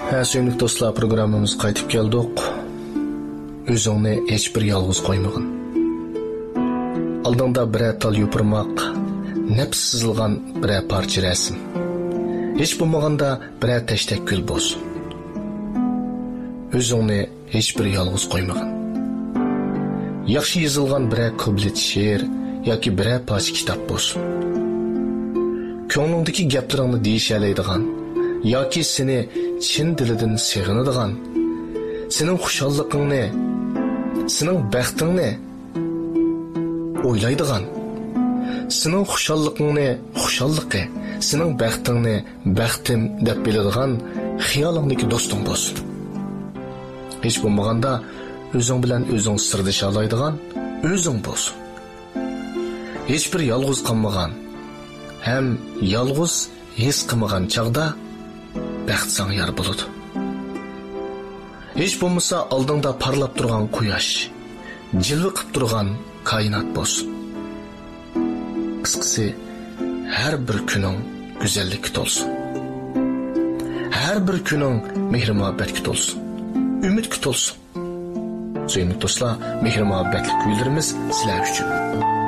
Suyumlik dostlar, programımız qaytib keldik. Özüңni hech bir yalğız qo'ymagin. Aldыңda bir tal yupurmaq, nefs sızılgan bir parça resim. Hiç bulmaganda bir teştek gül bolsun. Özüңni hech bir yalğız qo'ymagin. Yaxshi yozilgan bir qiblit she'r yoki bir parcha kitob bolsun. Ko'nglingdagi gaplaringni deyishalaydigan yoki seni chin dilidan seg'inadigan, sening xushalligingni, sening baxtingni o'ylaydigan, sening xushalligingni xushalligi, sening baxtingni baxtim deb biladigan xiyolingdagi do'sting bo'lsin. Hech bo'lmaganda o'zing bilan o'zing sirdisha oladigan o'zing bo'lsin. Hech bir yolg'iz qolmagan, ham yolg'iz his qilmagan chaqda baxt sana yar bo'ladi. Hech bo'lmasa oldingda parlab turgan quyosh, jilva qilib turgan koinot bo'lsin. Qisqasi, har bir kuning go'zallikka to'lsin. Har bir kuning mehr-muhabbatga to'lsin. Umidga to'lsin. Suyumli do'stlar, mehr-muhabbatli kuylarimiz sizlar uchun.